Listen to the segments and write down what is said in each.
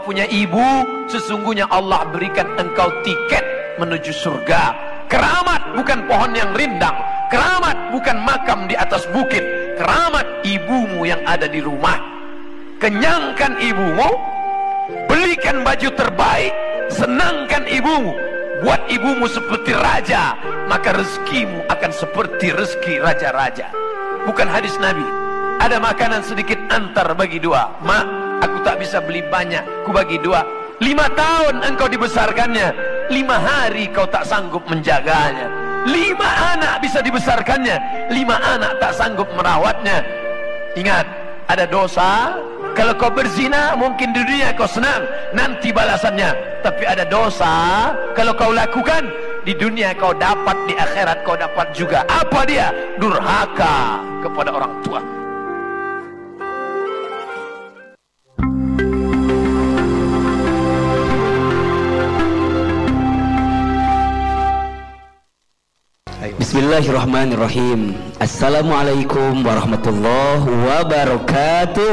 punya ibu, sesungguhnya Allah berikan engkau tiket menuju surga. Keramat bukan pohon yang rindang, keramat bukan makam di atas bukit, keramat ibumu yang ada di rumah. Kenyangkan ibumu, belikan baju terbaik, senangkan ibumu, buat ibumu seperti raja, maka rezekimu akan seperti rezeki raja-raja. Bukan hadis Nabi, ada makanan sedikit antar bagi dua. Mak, aku tak bisa beli banyak, ku bagi dua. 5 tahun engkau dibesarkannya, 5 hari kau tak sanggup menjaganya. 5 anak bisa dibesarkannya, 5 anak tak sanggup merawatnya. Ingat, ada dosa. Kalau kau berzina, mungkin di dunia kau senang, nanti balasannya. Tapi ada dosa, kalau kau lakukan, di dunia kau dapat, di akhirat kau dapat juga. Apa dia? Durhaka kepada orang tua. Bismillahirrahmanirrahim. Assalamualaikum warahmatullahi wabarakatuh.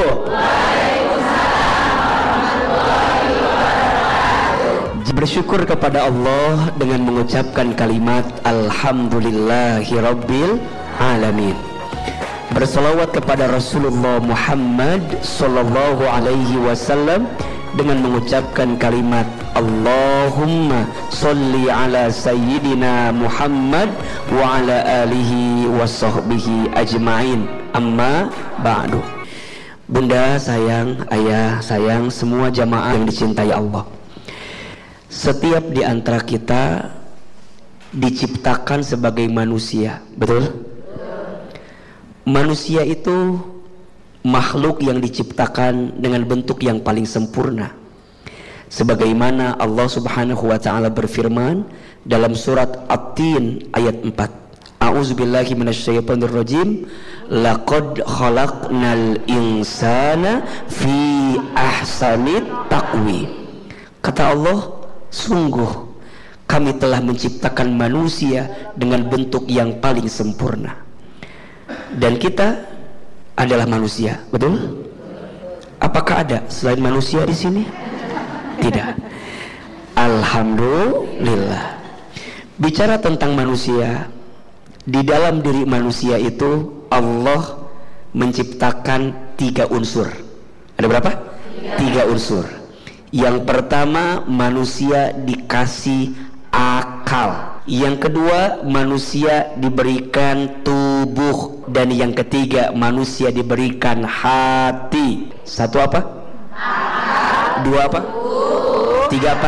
Bersyukur kepada Allah dengan mengucapkan kalimat Alhamdulillahirabbil alamin. Berselawat kepada Rasulullah Muhammad sallallahu alaihi wasallam dengan mengucapkan kalimat Allahumma sholli ala sayyidina Muhammad wa ala alihi wa sahbihi ajma'in. Amma ba'du. Bunda sayang, ayah sayang, semua jamaah yang dicintai Allah, setiap di antara kita diciptakan sebagai manusia, betul? Manusia itu makhluk yang diciptakan dengan bentuk yang paling sempurna, sebagaimana Allah Subhanahu wa taala berfirman dalam surat At-Tin ayat 4. A'udzubillahi minasyaitonirrajim. Laqad khalaqnal insana fi ahsanit taqwim. Kata Allah, sungguh kami telah menciptakan manusia dengan bentuk yang paling sempurna. Dan kita adalah manusia, betul? Apakah ada selain manusia di sini? Tidak. Alhamdulillah. Bicara tentang manusia, di dalam diri manusia itu Allah menciptakan 3 unsur. Ada berapa? 3 unsur. Yang pertama, manusia dikasih akal. Yang kedua, manusia diberikan tubuh. Dan yang ketiga, manusia diberikan hati. 1 apa? 2 apa? 3 apa?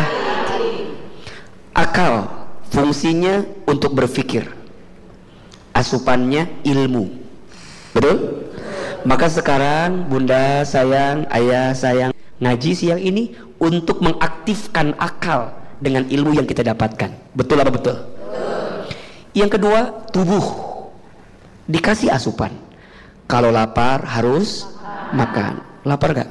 Akal fungsinya untuk berpikir, asupannya ilmu, betul? Maka sekarang bunda sayang, ayah sayang, ngaji siang ini untuk mengaktifkan akal dengan ilmu yang kita dapatkan. Betul apa betul? Yang kedua, tubuh dikasih asupan. Kalau lapar harus makan. Lapar gak?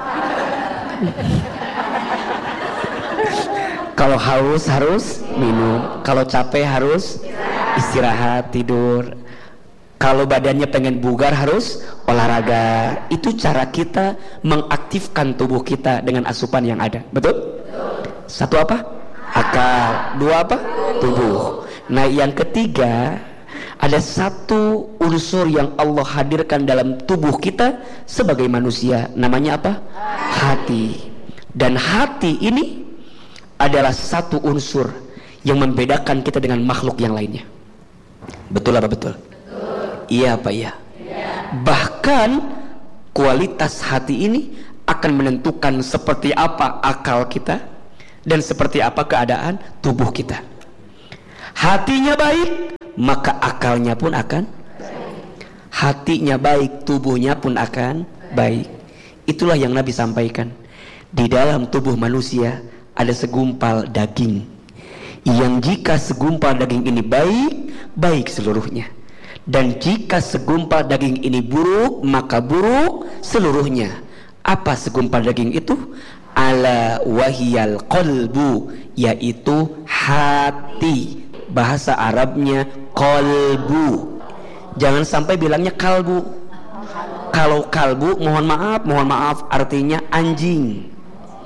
Kalau haus harus minum. Kalau capek harus istirahat, tidur. Kalau badannya pengen bugar harus olahraga. Itu cara kita mengaktifkan tubuh kita dengan asupan yang ada. Betul? 1 apa? Akal. 2 apa? Tubuh. Nah, yang ketiga, ada 1 unsur yang Allah hadirkan dalam tubuh kita sebagai manusia. Namanya apa? Hati. Dan hati ini adalah 1 unsur yang membedakan kita dengan makhluk yang lainnya. Betul apa betul? Iya apa iya? Bahkan kualitas hati ini akan menentukan seperti apa akal kita dan seperti apa keadaan tubuh kita. Hatinya baik, maka akalnya pun akan baik. Hatinya baik, tubuhnya pun akan baik. Itulah yang Nabi sampaikan. Di dalam tubuh manusia ada segumpal daging, yang jika segumpal daging ini baik, baik seluruhnya. Dan jika segumpal daging ini buruk, maka buruk seluruhnya. Apa segumpal daging itu? Ala wahiyal qalbu, yaitu hati. Bahasa Arabnya qalbu. Jangan sampai bilangnya kalbu. Kalau kalbu, mohon maaf, artinya anjing.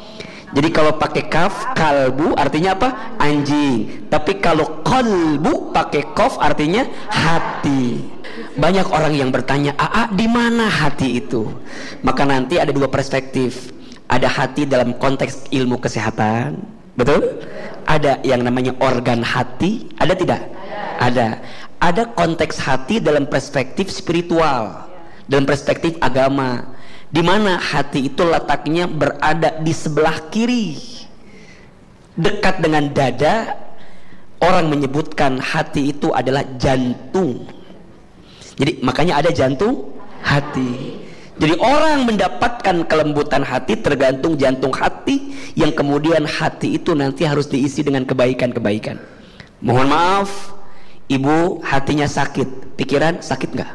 Jadi kalau pakai kaf, kalbu artinya apa? Anjing. Tapi kalau qalbu pakai qaf artinya hati. Banyak orang yang bertanya, di mana hati itu? Maka nanti ada dua perspektif. Ada hati dalam konteks ilmu kesehatan, betul? Ada yang namanya organ hati, ada tidak? Ada. Ada konteks hati dalam perspektif spiritual, dalam perspektif agama. Di mana hati itu letaknya berada di sebelah kiri, dekat dengan dada. Orang menyebutkan hati itu adalah jantung. Jadi makanya ada jantung hati. Jadi orang mendapatkan kelembutan hati tergantung jantung hati, yang kemudian hati itu nanti harus diisi dengan kebaikan-kebaikan. Mohon maaf, ibu hatinya sakit, pikiran sakit nggak?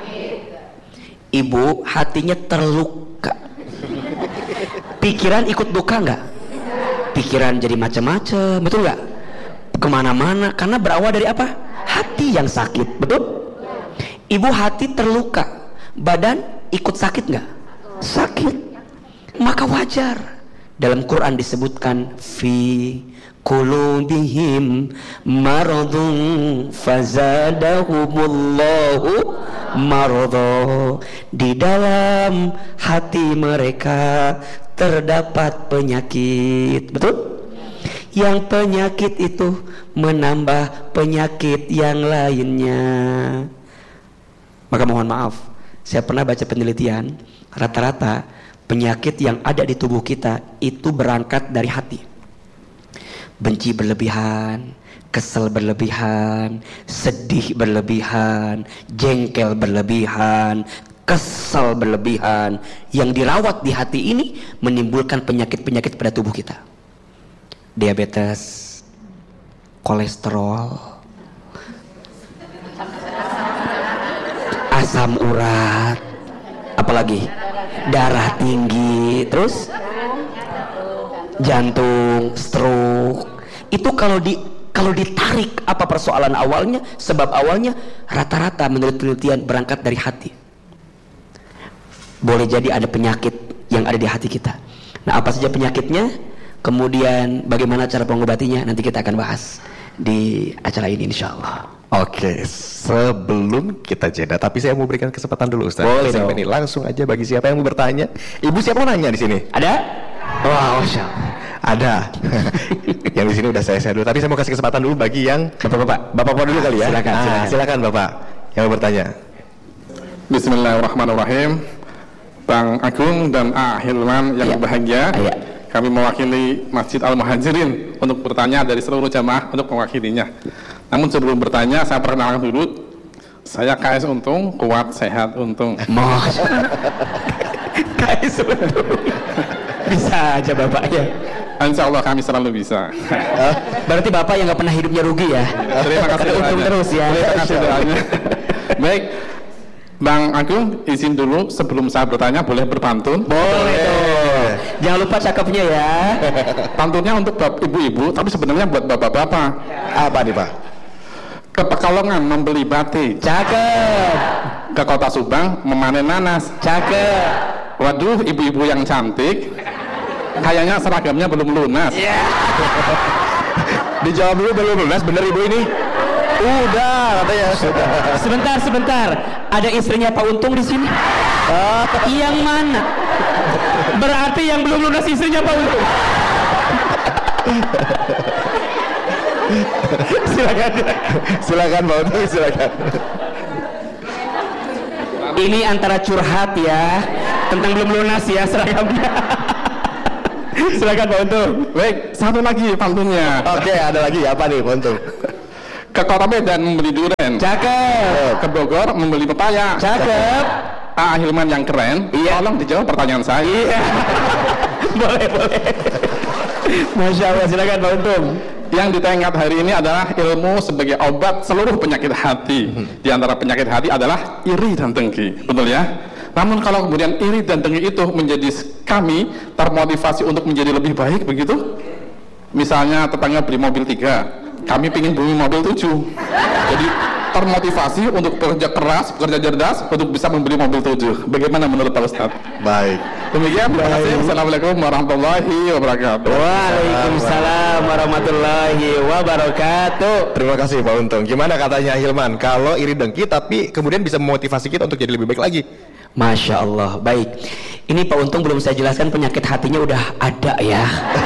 Ibu hatinya terluka, pikiran ikut duka nggak? Pikiran jadi macam-macam, betul nggak? Kemana-mana, karena berawal dari apa? Hati yang sakit, betul? Ibu hati terluka, badan ikut sakit nggak? Sakit, maka wajar. Dalam Quran disebutkan fi qulubihim maradun fazadahumullahu maradha. Di dalam hati mereka terdapat penyakit, betul? Yang penyakit itu menambah penyakit yang lainnya. Maka mohon maaf, saya pernah baca penelitian, rata-rata penyakit yang ada di tubuh kita itu berangkat dari hati. Benci berlebihan, kesel berlebihan, sedih berlebihan, jengkel berlebihan, kesel berlebihan. Yang dirawat di hati ini menimbulkan penyakit-penyakit pada tubuh kita. Diabetes, kolesterol, asam urat, apalagi darah tinggi, terus jantung, stroke. Itu kalau ditarik apa persoalan awalnya, sebab awalnya rata-rata menurut penelitian berangkat dari hati. Boleh jadi ada penyakit yang ada di hati kita. Nah, apa saja penyakitnya? Kemudian bagaimana cara pengobatinya? Nanti kita akan bahas di acara ini insyaallah. Oke, sebelum kita jeda, tapi saya mau berikan kesempatan dulu Ustaz. Boleh dong. Ini langsung aja bagi siapa yang mau bertanya. Ibu siapa mau nanya di sini? Ada? Wow, ada. Yang di sini udah saya dulu. Tapi saya mau kasih kesempatan dulu bagi yang bapak dulu kali ya. Silakan Bapak yang mau bertanya. Bismillahirrahmanirrahim. Bang Agung dan A. Hilman yang berbahagia. Kami mewakili Masjid Al-Muhajirin untuk bertanya dari seluruh jamaah untuk mewakilinya. Namun sebelum bertanya, saya perkenalkan dulu. Saya KS Untung, kuat, sehat, untung. KS Untung. Bisa aja Bapak ya. Insya Allah kami selalu bisa. Berarti Bapak yang nggak pernah hidupnya rugi ya. Terima kasih untung terus ya. Terima kasih doanya. Baik, Bang Agung, izin dulu sebelum saya bertanya boleh berpantun? Boleh dong. Jangan lupa cakepnya ya. Pantunnya untuk ibu-ibu, tapi sebenarnya buat bapak-bapak. Apa nih Pak? Ke Pekalongan membeli batik. Cakep. Ke Kota Subang memanen nanas. Cakep. Waduh, ibu-ibu yang cantik, kayaknya seragamnya belum lunas. Dijawab dulu, belum lunas, bener ibu ini? Udah, katanya sudah. Sebentar. Ada istrinya Pak Untung di sini. Yang mana? Berarti yang belum lunas istrinya Pak Untung. Silakan Pak Untung, silakan. Ini antara curhat ya, tentang belum lunas ya seragamnya. Silakan Pak Untung. Baik, satu lagi pantunnya. Oke, ada lagi apa nih Pak Untung? Ke Kota Medan membeli durian. Cakep. Ke Bogor membeli pepaya. Cakep. A. Hilman yang keren. Iya. Tolong dijawab pertanyaan saya. Iya. boleh. Masya Allah, silakan Pak Untung. Yang ditengah hari ini adalah ilmu sebagai obat seluruh penyakit hati. Di antara penyakit hati adalah iri dan dengki, betul ya? Namun kalau kemudian iri dan dengki itu menjadi kami termotivasi untuk menjadi lebih baik, begitu? Misalnya tetangga beli mobil 3, kami ingin beli mobil 7. Jadi termotivasi untuk bekerja keras, bekerja cerdas untuk bisa membeli mobil 7. Bagaimana menurut Pak Ustadz? Baik. Demikian, terima kasih. Assalamualaikum warahmatullahi wabarakatuh. Waalaikumsalam warahmatullahi wabarakatuh. Terima kasih Pak Untung. Gimana katanya Hilman? Kalau iri dengki tapi kemudian bisa memotivasi kita untuk jadi lebih baik lagi. Masya Allah. Baik. Ini Pak Untung belum saya jelaskan penyakit hatinya udah ada ya.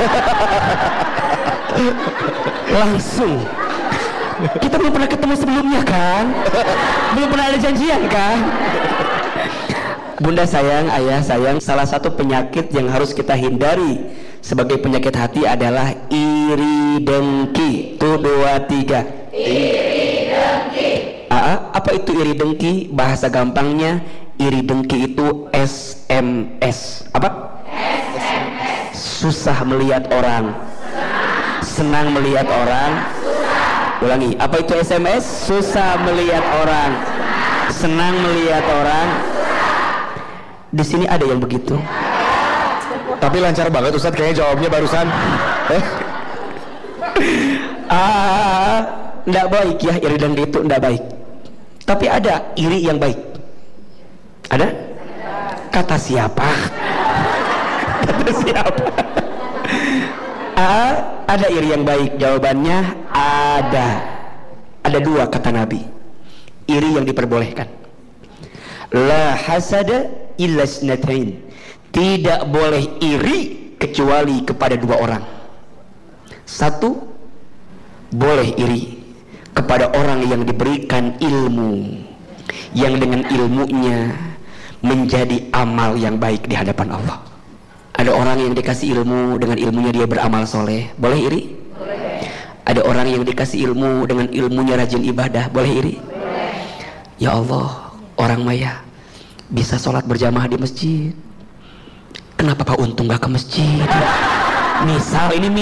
Langsung. Kita belum pernah ketemu sebelumnya kan? Belum pernah ada janjian kan? Bunda sayang, ayah sayang, salah satu penyakit yang harus kita hindari sebagai penyakit hati adalah iri dengki. 1, 2, 3. Iri dengki. Apa itu iri dengki? Bahasa gampangnya, iri dengki itu SMS. Apa? SMS. Susah melihat orang, senang melihat orang. Ulangi, apa itu SMS? Susah melihat orang, senang melihat orang. Di sini ada yang begitu. Tapi lancar banget Ustadz kayaknya jawabnya barusan. Nggak baik ya, iri dengki itu nggak baik. Tapi ada iri yang baik. Ada? Kata siapa? Kata siapa? Ada iri yang baik. Jawabannya ada. Ada 2 kata Nabi. Iri yang diperbolehkan. La hasada illa isnatain. Tidak boleh iri kecuali kepada 2 orang. 1, boleh iri kepada orang yang diberikan ilmu, yang dengan ilmunya menjadi amal yang baik di hadapan Allah. Ada orang yang dikasih ilmu, dengan ilmunya dia beramal soleh, boleh iri? Boleh. Ada orang yang dikasih ilmu, dengan ilmunya rajin ibadah, boleh iri? Boleh. Ya Allah, orang maya bisa sholat berjamaah di masjid, kenapa Pak Untung gak ke masjid? Misal, ini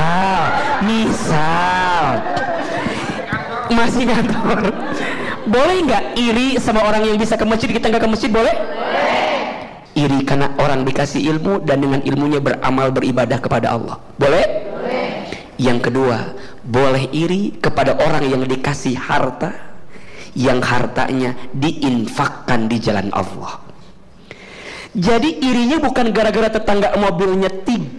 misal masih ngantor. Boleh nggak iri sama orang yang bisa ke masjid, kita nggak ke masjid? Boleh? Iri karena orang dikasih ilmu dan dengan ilmunya beramal beribadah kepada Allah, boleh? Yang kedua, boleh iri kepada orang yang dikasih harta, yang hartanya diinfakkan di jalan Allah. Jadi irinya bukan gara-gara tetangga mobilnya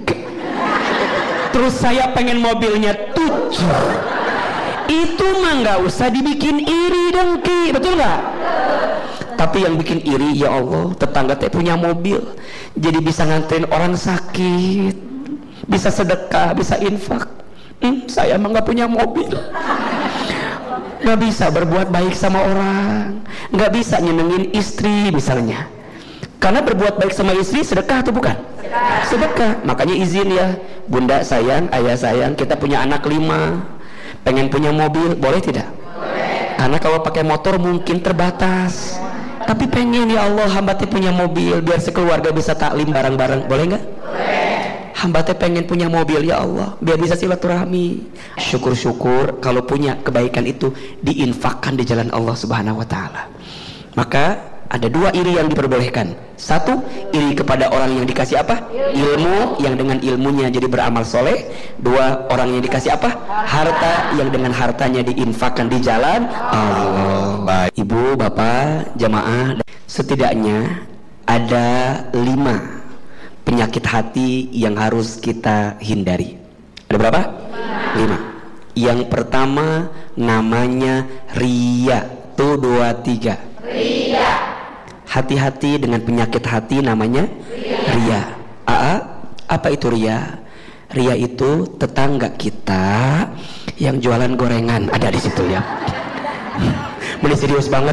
3 terus saya pengen mobilnya 7. Itu mah nggak usah dibikin iri dengki, betul nggak? Tapi yang bikin iri, ya Allah, tetangga teh punya mobil, jadi bisa nganterin orang sakit, bisa sedekah, bisa infak. Saya mah nggak punya mobil, nggak bisa berbuat baik sama orang, nggak bisa nyenengin istri misalnya. Karena berbuat baik sama istri sedekah atau bukan? Sedekah. Makanya izin ya, bunda sayang, ayah sayang, kita punya anak 5, pengen punya mobil, boleh tidak? Boleh. Karena kalau pakai motor mungkin terbatas. Tapi pengen, ya Allah, hamba teh punya mobil biar sekeluarga bisa taklim bareng-bareng, boleh nggak? Boleh. Hamba teh pengen punya mobil, ya Allah, biar bisa silaturahmi. Syukur-syukur kalau punya kebaikan itu diinfakkan di jalan Allah Subhanahu wa taala. Maka ada 2 iri yang diperbolehkan. 1, iri kepada orang yang dikasih apa? Ilmu, yang dengan ilmunya jadi beramal soleh. 2, orang yang dikasih apa? Harta, yang dengan hartanya diinfakkan di jalan Allah. Baik. Ibu, bapak, jamaah, setidaknya ada 5 penyakit hati yang harus kita hindari. Ada berapa? 5. Yang pertama namanya riya. 1, 2, 3. Riya. Hati-hati dengan penyakit hati namanya riya. Apa itu riya? Riya itu tetangga kita yang jualan gorengan, ada di situ ya. Ini serius banget.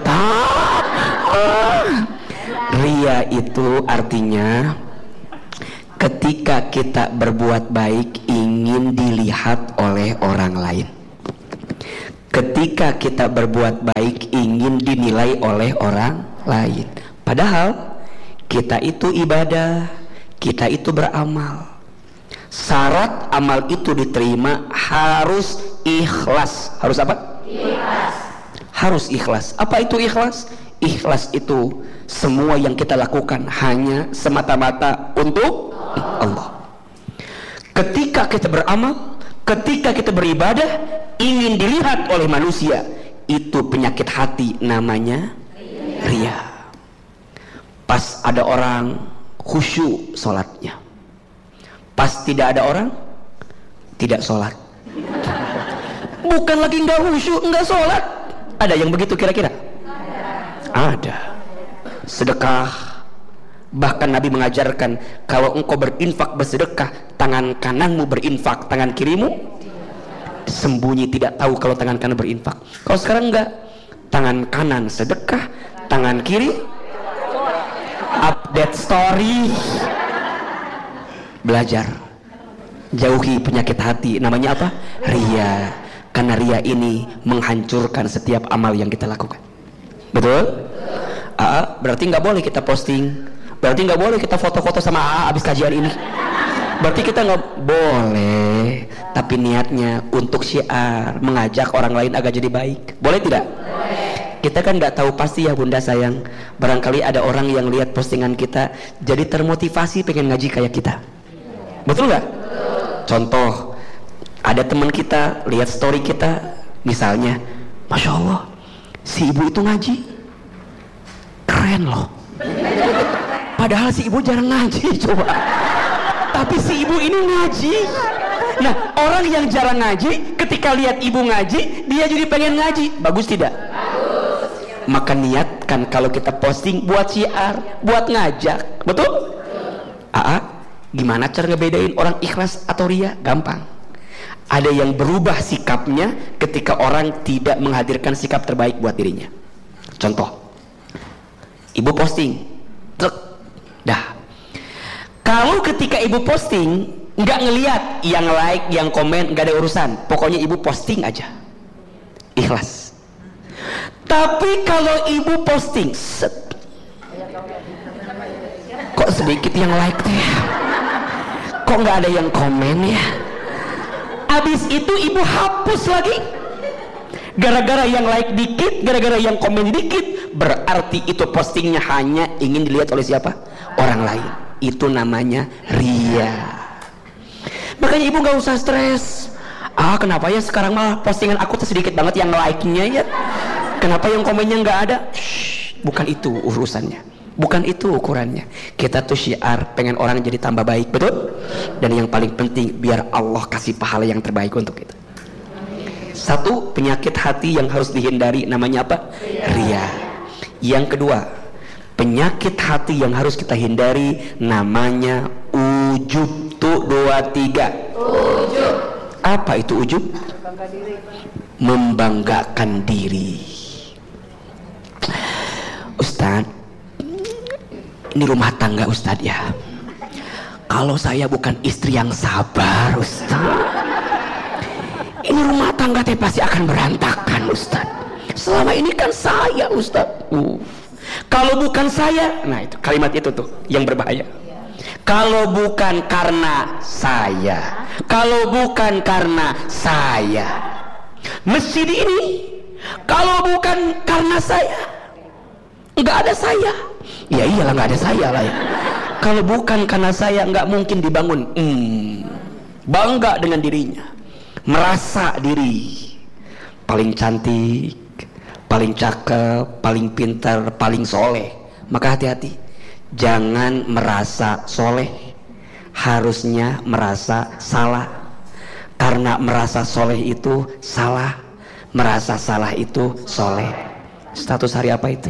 Riya itu artinya ketika kita berbuat baik ingin dilihat oleh orang lain. Ketika kita berbuat baik ingin dinilai oleh orang lain. Padahal kita itu ibadah, kita itu beramal. Syarat amal itu diterima harus ikhlas. Harus apa? Ikhlas. Harus ikhlas. Apa itu ikhlas? Ikhlas itu semua yang kita lakukan hanya semata-mata untuk Allah. Ketika kita beramal, ketika kita beribadah ingin dilihat oleh manusia, itu penyakit hati namanya ria. Pas ada orang khusyuk sholatnya, pas tidak ada orang tidak sholat. Bukan lagi nggak khusyuk, nggak sholat. Ada yang begitu kira-kira? Ada. Sedekah, bahkan Nabi mengajarkan kalau engkau berinfak bersedekah, tangan kananmu berinfak, tangan kirimu sembunyi, tidak tahu kalau tangan kanan berinfak. Kalau sekarang enggak, tangan kanan sedekah, tangan kiri update story. Belajar jauhi penyakit hati namanya apa? Ria. Karena ria ini menghancurkan setiap amal yang kita lakukan. Betul? Berarti nggak boleh kita posting, berarti nggak boleh kita foto-foto sama abis kajian ini, berarti kita nggak boleh. Tapi niatnya untuk syiar, mengajak orang lain agar jadi baik, boleh tidak? Boleh. Kita kan nggak tahu pasti ya bunda sayang, barangkali ada orang yang lihat postingan kita jadi termotivasi pengen ngaji kayak kita, betul nggak? Contoh, ada teman kita lihat story kita, misalnya, Masya Allah, si ibu itu ngaji keren loh, padahal si ibu jarang ngaji, coba. Tapi si ibu ini ngaji. Nah, orang yang jarang ngaji ketika lihat ibu ngaji, dia jadi pengen ngaji. Bagus tidak? Bagus. Maka niatkan kalau kita posting buat syiar, buat ngajak. Betul? Gimana cara ngebedain orang ikhlas atau ria? Gampang. Ada yang berubah sikapnya ketika orang tidak menghadirkan sikap terbaik buat dirinya. Contoh, ibu posting, dah. Kalau ketika ibu posting nggak ngelihat yang like, yang komen, nggak ada urusan. Pokoknya ibu posting aja, ikhlas. Tapi kalau ibu posting, kok sedikit yang like teh, kok nggak ada yang komen ya. Abis itu ibu hapus lagi. Gara-gara yang like dikit, gara-gara yang komen dikit, berarti itu postingnya hanya ingin dilihat oleh siapa? Orang lain. Itu namanya ria. Makanya ibu gak usah stres. Kenapa ya sekarang malah postingan aku tuh sedikit banget yang like-nya ya? Kenapa yang komennya gak ada? Bukan itu urusannya, bukan itu ukurannya. Kita tuh syiar pengen orang jadi tambah baik, betul? Dan yang paling penting biar Allah kasih pahala yang terbaik untuk kita. Satu, penyakit hati yang harus dihindari namanya apa? Ria. Yang kedua, penyakit hati yang harus kita hindari namanya ujub. Tuh 2, 3. Ujub. Apa itu ujub? Membanggakan diri. Ustadz, ini rumah tangga Ustadz ya. Kalau saya bukan istri yang sabar Ustadz, ini rumah tangga teh pasti akan berantakan Ustaz. Selama ini kan saya Ustaz. Kalau bukan saya, nah itu kalimat itu tuh yang berbahaya. Kalau bukan karena saya, kalau bukan karena saya, masjid ini, kalau bukan karena saya, nggak ada saya. Ya iyalah nggak ada saya lah ya. Kalau bukan karena saya nggak mungkin dibangun. Bangga dengan dirinya. Merasa diri paling cantik, paling cakep, paling pintar, paling soleh. Maka hati-hati, jangan merasa soleh, harusnya merasa salah. Karena merasa soleh itu salah, merasa salah itu soleh. Status hari apa itu?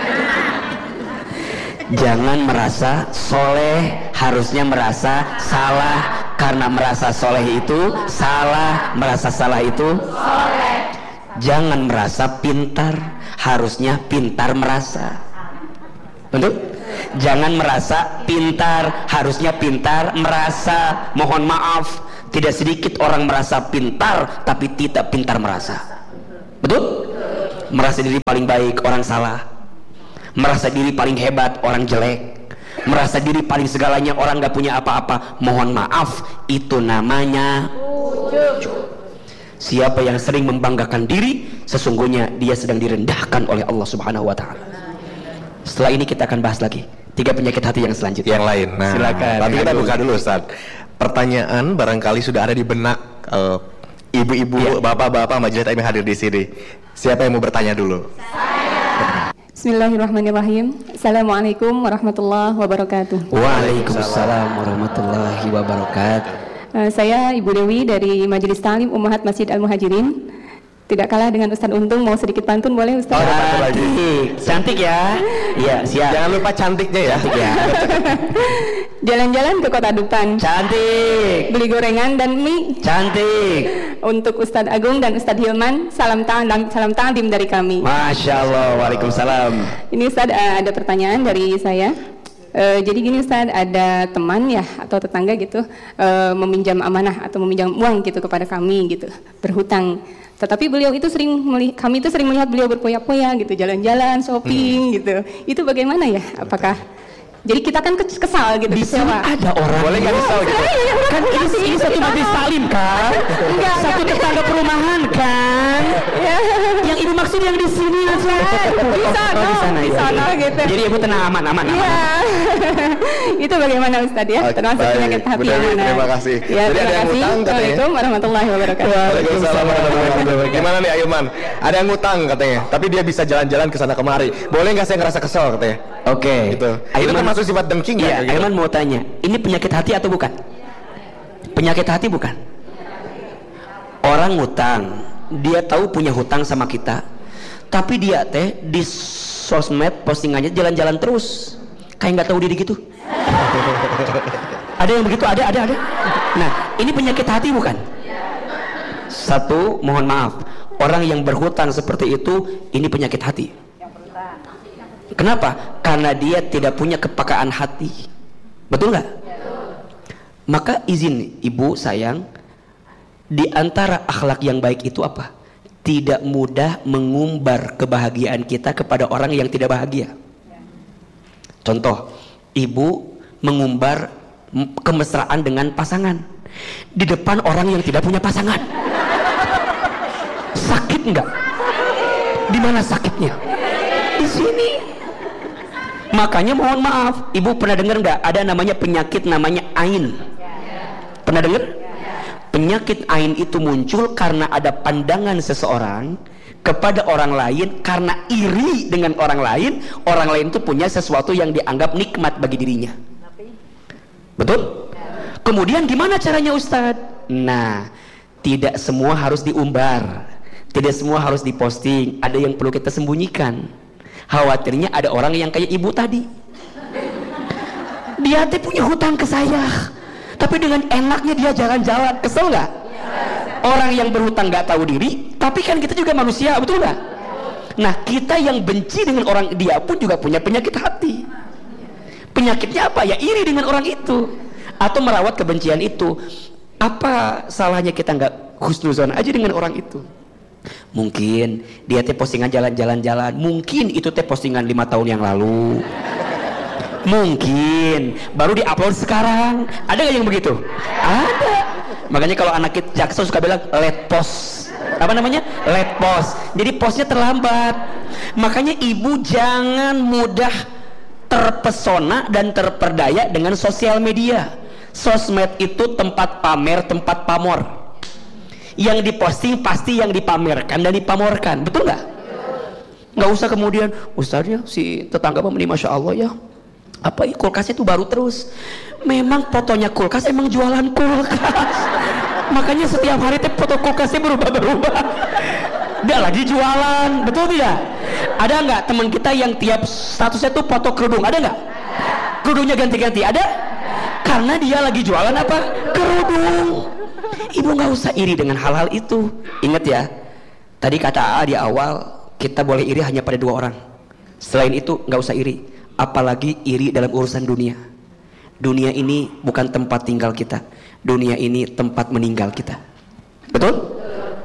Jangan merasa soleh, harusnya merasa salah. Karena merasa soleh itu salah, merasa salah itu soleh. Jangan merasa pintar, harusnya pintar merasa. Betul? Jangan merasa pintar, harusnya pintar merasa. Mohon maaf, tidak sedikit orang merasa pintar tapi tidak pintar merasa. Betul? Merasa diri paling baik, orang salah. Merasa diri paling hebat, orang jelek. Merasa diri paling segalanya, orang gak punya apa-apa. Mohon maaf, itu namanya ujub. Siapa yang sering membanggakan diri, sesungguhnya dia sedang direndahkan oleh Allah Subhanahu wa ta'ala. Setelah ini kita akan bahas lagi 3 penyakit hati yang selanjutnya. Yang lain. Nah, silakan. Tapi kita buka dulu Ustaz. Pertanyaan barangkali sudah ada di benak ibu-ibu, bapak-bapak majelis taklim hadir di sini. Siapa yang mau bertanya dulu? Bismillahirrahmanirrahim. Assalamualaikum warahmatullahi wabarakatuh. Waalaikumsalam warahmatullahi wabarakatuh. Saya Ibu Dewi dari Majelis Taklim Ummahat Masjid Al-Muhajirin. Tidak kalah dengan Ustadz Untung, mau sedikit pantun boleh Ustadz? Cantik ya. Iya, siap. Jangan lupa cantiknya ya. Cantik ya. Jalan-jalan ke Kota Dupan. Cantik. Beli gorengan dan mie. Cantik. Untuk Ustadz Agung dan Ustadz Hilman, salam ta'lim dari kami. Masya Allah. Waalaikumsalam. Ini Ustadz, ada pertanyaan dari saya. Jadi gini Ustadz, ada teman ya atau tetangga gitu meminjam amanah atau meminjam uang gitu kepada kami gitu, berhutang. Tetapi kami itu sering melihat beliau berpoya-poya gitu, jalan-jalan, shopping gitu. Itu bagaimana ya? Apakah jadi kita kan kesal gitu, di sini ada orang boleh nggak kesal gitu? Kan ini satu majelis taklim kan? Satu tetangga perumahan kan? Yang ibu maksud yang di sini aja. Di sana gitu. Jadi ibu tenang, aman. Itu bagaimana Ustadz ya? Termasuk penyakit hati yang mana? Terima kasih. Ya, terima kasih. Assalamualaikum warahmatullahi wabarakatuh. Waalaikumsalam warahmatullahi wabarakatuh. Gimana nih Ayuman? Ada yang ngutang katanya, tapi dia bisa jalan-jalan ke sana kemari. Boleh nggak saya ngerasa kesel katanya? Oke. Gitu. Itu termasuk sifat dengki nggak? Iya. Gitu? Ayuman mau tanya, ini penyakit hati atau bukan? Penyakit hati bukan? Orang ngutang, dia tahu punya hutang sama kita, tapi dia di sosmed postingannya jalan-jalan terus, kayak nggak tahu diri gitu. Ada yang begitu? Ada. Nah, ini penyakit hati bukan? Satu, mohon maaf, orang yang berhutang seperti itu, ini penyakit hati. Kenapa? Karena dia tidak punya kepekaan hati. Betul nggak? Maka izin ibu sayang, di antara akhlak yang baik itu apa? Tidak mudah mengumbar kebahagiaan kita kepada orang yang tidak bahagia. Contoh, ibu mengumbar kemesraan dengan pasangan di depan orang yang tidak punya pasangan. Sakit nggak? Di mana sakitnya? Di sini. Makanya mohon maaf, ibu pernah dengar nggak ada namanya penyakit namanya ain? Pernah dengar? Penyakit ain itu muncul karena ada pandangan seseorang kepada orang lain, karena iri dengan orang lain itu punya sesuatu yang dianggap nikmat bagi dirinya. Betul? Kemudian gimana caranya Ustadz? Nah, tidak semua harus diumbar, tidak semua harus diposting, ada yang perlu kita sembunyikan. Khawatirnya ada orang yang kayak ibu tadi, dia punya hutang ke saya, tapi dengan enaknya dia jalan-jalan. Kesel nggak? Orang yang berhutang nggak tahu diri, tapi kan kita juga manusia, betul nggak? Nah, kita yang benci dengan orang, dia pun juga punya penyakit hati. Penyakitnya apa? Ya iri dengan orang itu, atau merawat kebencian itu. Apa salahnya kita nggak husnuzon aja dengan orang itu? Mungkin dia postingan jalan-jalan, mungkin itu postingan 5 tahun yang lalu, mungkin baru diupload sekarang. Ada nggak yang begitu? Ada. Makanya kalau anak Jaksel suka bilang late post. Apa namanya? Late post. Jadi postnya terlambat. Makanya ibu jangan mudah terpesona dan terperdaya dengan sosial media. Sosmed itu tempat pamer, tempat pamor. Yang diposting pasti yang dipamerkan dan dipamorkan, betul nggak? Nggak usah kemudian Ustaznya si tetangga ini masya Allah ya, apa kulkasnya itu baru terus. Memang fotonya kulkas, emang jualan kulkas. Makanya setiap hari foto kulkasnya berubah-berubah. Dia lagi jualan, betul tidak? Ada nggak teman kita yang tiap statusnya tuh foto kerudung? Ada nggak? Kerudungnya ganti-ganti, ada? Karena dia lagi jualan apa? Kerudung. Ibu nggak usah iri dengan hal-hal itu. Ingat ya, tadi kata AA di awal, kita boleh iri hanya pada 2 orang. Selain itu nggak usah iri, apalagi iri dalam urusan dunia. Dunia ini bukan tempat tinggal kita, dunia ini tempat meninggal kita. Betul?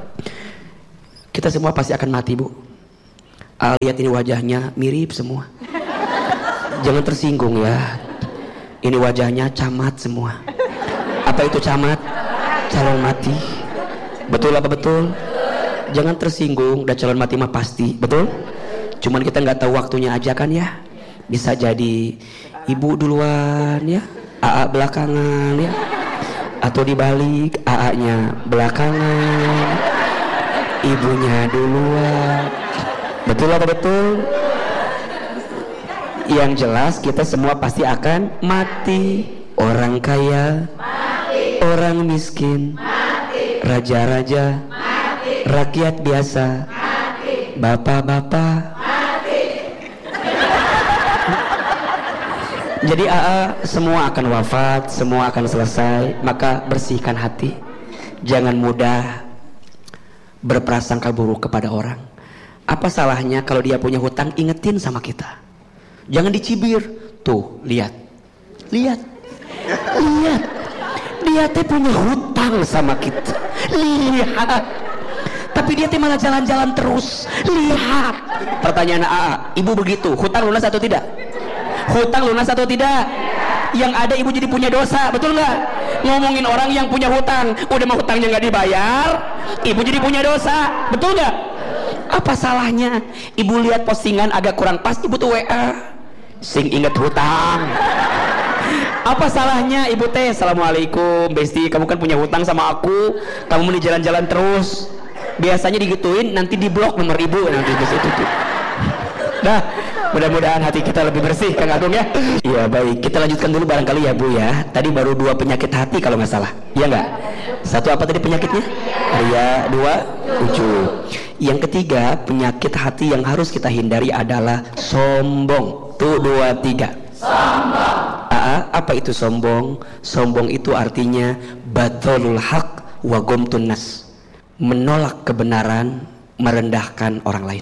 Kita semua pasti akan mati, Bu. Lihat ini wajahnya mirip semua. Jangan tersinggung ya. Ini wajahnya camat semua. Apa itu camat? Calon mati. Betul apa betul? Jangan tersinggung, dan calon mati mah pasti, betul? Cuman kita nggak tahu waktunya aja kan ya. Bisa jadi ibu duluan ya, AA belakangan ya. Atau dibalik, AA-nya belakangan, ibunya duluan. Betul apa betul? Yang jelas kita semua pasti akan mati. Orang kaya mati, orang miskin mati, raja-raja mati, rakyat biasa mati, bapak-bapak mati. Jadi semua akan wafat, semua akan selesai. Maka bersihkan hati. Jangan mudah berprasangka buruk kepada orang. Apa salahnya kalau dia punya hutang, ingetin sama kita. Jangan dicibir. Tuh, lihat. Dia teh punya hutang sama kita. Lihat. Tapi dia teh malah jalan-jalan terus. Lihat. Pertanyaan ibu begitu, hutang lunas atau tidak? Hutang lunas atau tidak? Yang ada ibu jadi punya dosa, betul nggak? Ngomongin orang yang punya hutang, udah mah hutangnya nggak dibayar, ibu jadi punya dosa, betul nggak? Apa salahnya? Ibu lihat postingan agak kurang pas, ibu tuh WA, sing inget hutang. Apa salahnya ibu teh? Assalamualaikum Besti, kamu kan punya hutang sama aku, kamu mau jalan-jalan terus. Biasanya digituin, nanti diblok nomor ibu, nanti itu tuh. Nah, mudah-mudahan hati kita lebih bersih, Kang Agung ya. Iya baik, kita lanjutkan dulu barangkali ya Bu ya. Tadi baru 2 penyakit hati kalau nggak salah, iya nggak? 1 apa tadi penyakitnya? Ria, 2 ujub. Yang ketiga penyakit hati yang harus kita hindari adalah sombong. Tuh 2, 3. Sombong. Apa itu sombong? Sombong itu artinya batalul haq wa gomtun nas. Menolak kebenaran, merendahkan orang lain.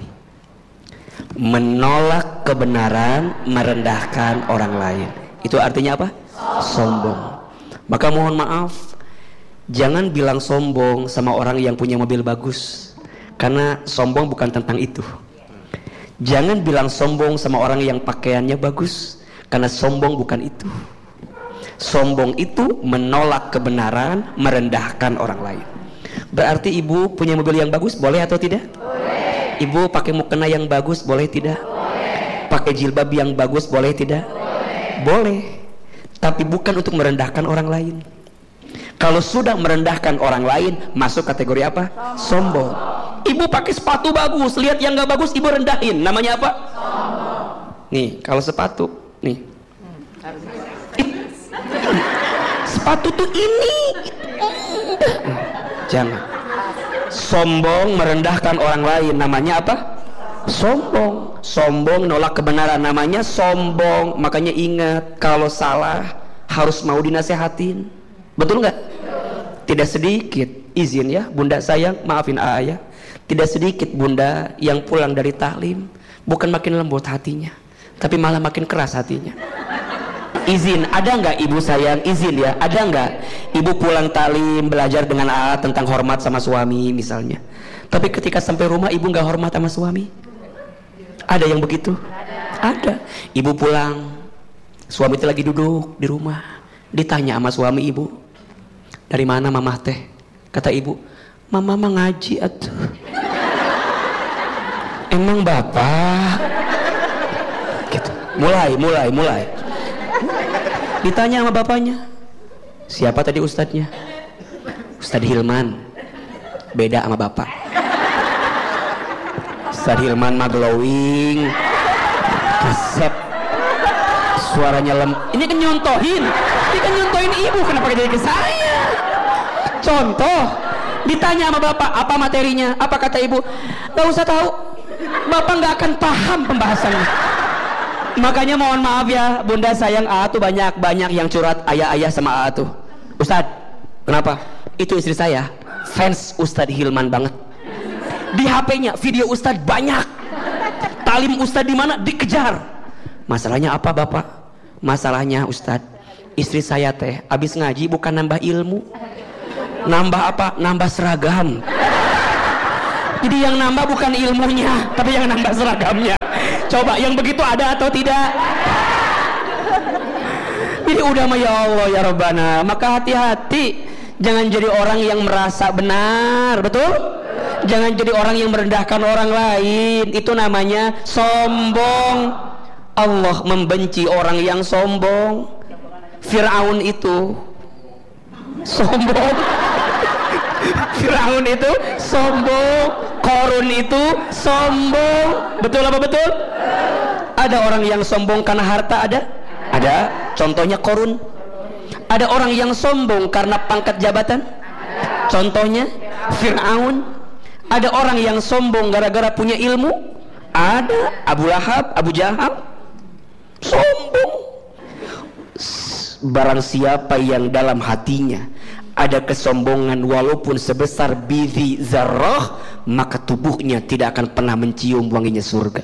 Menolak kebenaran, merendahkan orang lain. Itu artinya apa? Sombong. Maka mohon maaf, jangan bilang sombong sama orang yang punya mobil bagus, karena sombong bukan tentang itu. Jangan bilang sombong sama orang yang pakaiannya bagus, karena sombong bukan itu. Sombong itu menolak kebenaran, merendahkan orang lain. Berarti ibu punya mobil yang bagus, boleh atau tidak? Boleh. Ibu pakai mukena yang bagus, boleh tidak? Boleh. Pakai jilbab yang bagus, boleh tidak? Boleh. Boleh. Tapi bukan untuk merendahkan orang lain. Kalau sudah merendahkan orang lain, masuk kategori apa? Sombong. Ibu pakai sepatu bagus, lihat yang nggak bagus, ibu rendahin. Namanya apa? Sombong. Nih, kalau sepatu, nih. Sepatu tuh ini. Jangan. Sombong merendahkan orang lain, namanya apa? Sombong. Sombong nolak kebenaran, namanya sombong. Makanya ingat, kalau salah harus mau dinasehatin. Betul nggak? Tidak sedikit, izin ya Bunda sayang, maafin ayah. Tidak sedikit Bunda yang pulang dari taklim, bukan makin lembut hatinya, tapi malah makin keras hatinya. Izin, ada nggak ibu sayang? Izin ya, ada nggak ibu pulang taklim belajar dengan AA tentang hormat sama suami misalnya, tapi ketika sampai rumah ibu nggak hormat sama suami? Ada yang begitu? Ada. Ibu pulang, suami itu lagi duduk di rumah, ditanya sama suami ibu, dari mana mamah teh? Kata ibu, mama mah ngaji atuh. Emang bapak? Gitu. Mulai. Ditanya sama bapaknya, siapa tadi ustadznya? Ustadz Hilman. Beda sama bapak. Ustadz Hilman mah glowing, resep, suaranya Ini kan nyontohin ibu, kenapa jadi ke saya? Contoh, ditanya sama bapak, apa materinya? Apa kata ibu? Gak usah tahu, bapak gak akan paham pembahasannya. Makanya mohon maaf ya Bunda sayang, AA tuh banyak yang curhat ayah sama AA tuh. Ustadz, kenapa? Itu istri saya fans Ustadz Hilman banget. Di HP-nya video Ustadz banyak. Talim Ustadz di mana dikejar. Masalahnya apa bapak? Masalahnya Ustadz, istri saya teh abis ngaji bukan nambah ilmu. Nambah apa? Nambah seragam. Jadi yang nambah bukan ilmunya, tapi yang nambah seragamnya. Coba yang begitu ada atau tidak? Jadi udah mah ya Allah ya Rabbana. Maka hati-hati, jangan jadi orang yang merasa benar, betul? Jangan jadi orang yang merendahkan orang lain. Itu namanya sombong. Allah membenci orang yang sombong. Fir'aun itu sombong. Firaun itu sombong, Qarun itu sombong. Betul apa betul? Ada orang yang sombong karena harta, ada. Contohnya Qarun. Ada orang yang sombong karena pangkat jabatan, contohnya Firaun. Ada orang yang sombong gara-gara punya ilmu, ada Abu Lahab, Abu Jahal, sombong. Barang siapa yang dalam hatinya ada kesombongan walaupun sebesar bidhi zarrah, maka tubuhnya tidak akan pernah mencium wanginya surga.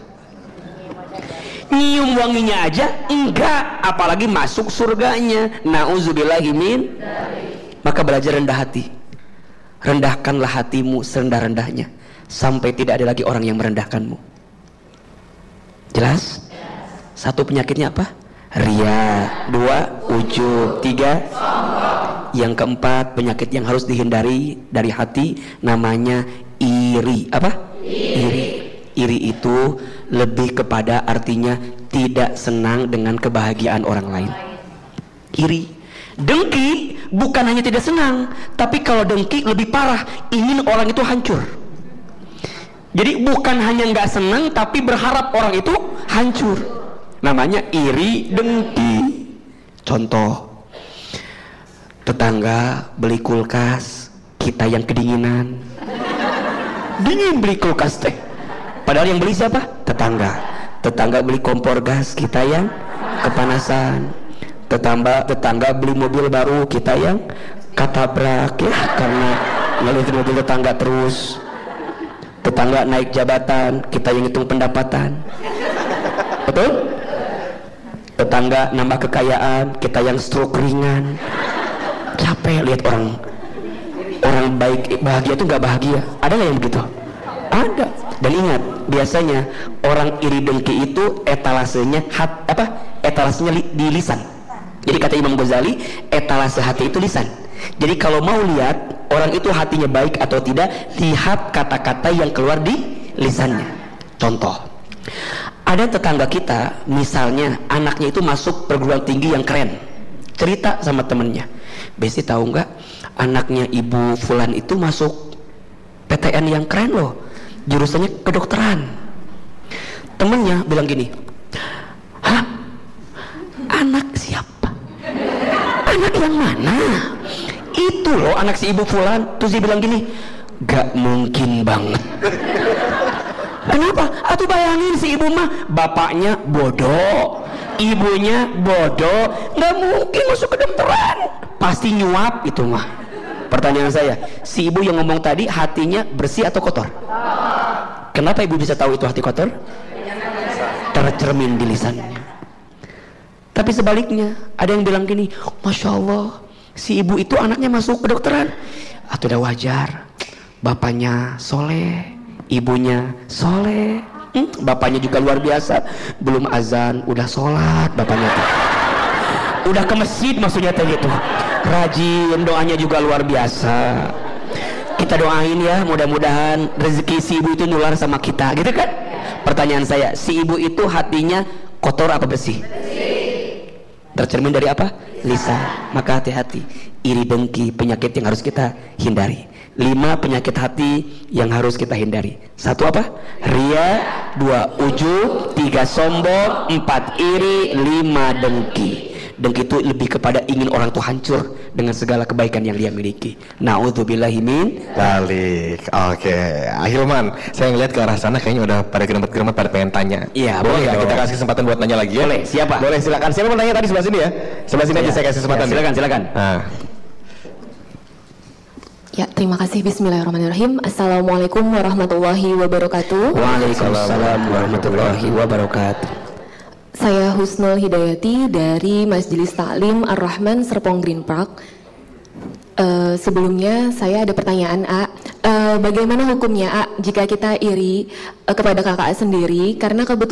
Nyium wanginya aja enggak, apalagi masuk surganya. Nauzubillahi min. Maka belajar rendah hati. Rendahkanlah hatimu serendah-rendahnya sampai tidak ada lagi orang yang merendahkanmu. Jelas? Satu penyakitnya apa? Ria. Dua, ujub. Tiga, yang keempat penyakit yang harus dihindari dari hati, namanya iri. Apa? Iri itu lebih kepada artinya tidak senang dengan kebahagiaan orang lain. Iri. Dengki bukan hanya tidak senang, tapi kalau dengki lebih parah, ingin orang itu hancur. Jadi bukan hanya nggak senang, tapi berharap orang itu hancur. Namanya iri dengki. Contoh, tetangga beli kulkas, kita yang kedinginan. Dingin beli kulkas teh, padahal yang beli siapa? Tetangga beli kompor gas, kita yang kepanasan. Tetangga beli mobil baru, kita yang katabrak ya, karena ngeliatin mobil tetangga terus. Tetangga naik jabatan, kita yang hitung pendapatan. Betul? Tetangga nambah kekayaan, kita yang stroke ringan. Capek lihat orang baik bahagia itu nggak bahagia. Ada nggak yang begitu? Ada. Dan ingat, biasanya orang iri dengki itu etalasenya di lisan. Jadi kata Imam Ghazali, etalase hati itu lisan. Jadi kalau mau lihat orang itu hatinya baik atau tidak, lihat kata-kata yang keluar di lisannya. Contoh, ada tetangga kita, misalnya anaknya itu masuk perguruan tinggi yang keren. Cerita sama temennya, Besti tahu nggak, anaknya Ibu Fulan itu masuk PTN yang keren loh, jurusannya kedokteran. Temennya bilang gini, hah? Anak siapa? Anak yang mana? Itu loh anak si Ibu Fulan. Terus dia bilang gini, gak mungkin banget. Kenapa? Atuh bayangin si ibu mah bapaknya bodoh, ibunya bodoh, gak mungkin masuk kedokteran, pasti nyuap itu mah. Pertanyaan saya, si ibu yang ngomong tadi hatinya bersih atau kotor? Kenapa ibu bisa tahu itu hati kotor? Tercermin di lisannya. Tapi sebaliknya, ada yang bilang gini, Masya Allah, si ibu itu anaknya masuk kedokteran. Atau udah wajar, bapaknya soleh, ibunya soleh, bapaknya juga luar biasa, belum azan udah sholat bapaknya tuh. Udah ke masjid maksudnya teh gitu, rajin, doanya juga luar biasa. Kita doain ya, mudah-mudahan rezeki si ibu itu nular sama kita, gitu kan? Pertanyaan saya, si ibu itu hatinya kotor apa bersih? Tercermin dari apa? Lisan. Maka hati-hati, iri dengki penyakit yang harus kita hindari. 5 penyakit hati yang harus kita hindari. 1 apa? Ria. 2 ujub. 3 sombong. 4 iri. 5 dengki. Dengki itu lebih kepada ingin orang itu hancur dengan segala kebaikan yang dia miliki. Na'udzubillahi min dzalik. Oke, Ahilman, saya ngeliat ke arah sana kayaknya udah pada geremet-geremet, pada pengen tanya. Iya, boleh nggak kita kasih kesempatan buat nanya lagi ya? Boleh, siapa? Boleh, silakan. Siapa mau nanya tadi sebelah sini ya? Sebelah sini aja saya kasih kesempatan. Ya, silakan. Nah. Ya, terima kasih. Bismillahirrahmanirrahim. Assalamualaikum warahmatullahi wabarakatuh. Waalaikumsalam warahmatullahi wabarakatuh. Saya Husnul Hidayati dari Majelis Taklim Ar-Rahman Serpong Green Park. Sebelumnya saya ada pertanyaan, A. Bagaimana hukumnya, A, jika kita iri kepada kakak sendiri karena kebetulan